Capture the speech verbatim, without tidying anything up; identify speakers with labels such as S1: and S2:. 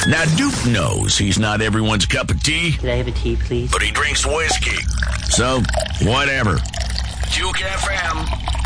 S1: Now, Duke knows he's not everyone's cup of tea.
S2: Could I have a tea, please?
S1: But he drinks whiskey. So, whatever. Duke F M.